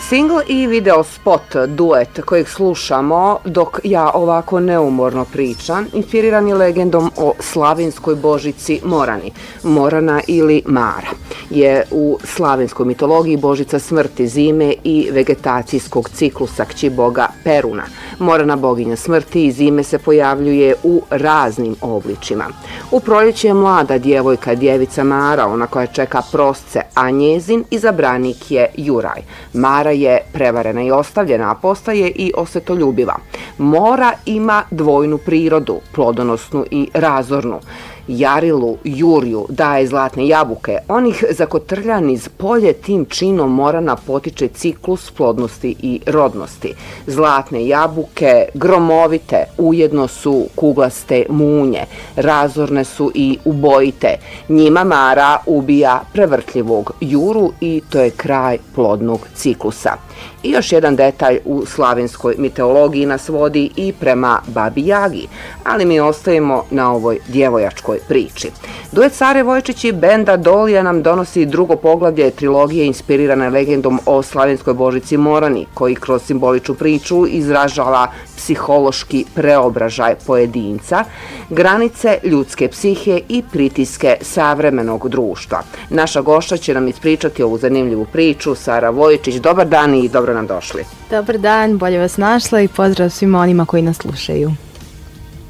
Single i video spot, duet kojeg slušamo dok ja ovako neumorno pričam, inspiriran je legendom o slavinskoj božici Morani. Morana ili Mara je u slavenskoj mitologiji božica smrti, zime i vegetacijskog ciklusa, kći boga Peruna. Morana, boginja smrti i zime, se pojavljuje u raznim obličima. U proljeće je mlada djevojka, djevica Mara, ona koja čeka prosce, a njezin izabranik je Juraj. Mara je prevarena i ostavljena, a postaje i osvetoljubiva. Mora ima dvojnu prirodu, plodonosnu i razornu. Jarilu, Jurju daje zlatne jabuke, onih zakotrlja niz polje, tim činom Morana potiče ciklus plodnosti i rodnosti. Zlatne jabuke, gromovite, ujedno su kuglaste munje, razorne su i ubojite. Njima Mara ubija prevrtljivog Juru i to je kraj plodnog ciklusa. I još jedan detalj u slavenskoj mitologiji nas vodi i prema Babi Jagi, ali mi ostajemo na ovoj djevojačkoj priči. Duet Sare Vojčić i benda Dolija nam donosi drugo poglavlje trilogije inspirirane legendom o slavenskoj božici Morani, koji kroz simboličnu priču izražava psihološki preobražaj pojedinca, granice ljudske psihe i pritiske savremenog društva. Naša gošća će nam ispričati ovu zanimljivu priču. Sara Vojčić, dobar dan i dobro nam došli. Dobar dan, bolje vas našla i pozdrav svima onima koji nas slušaju.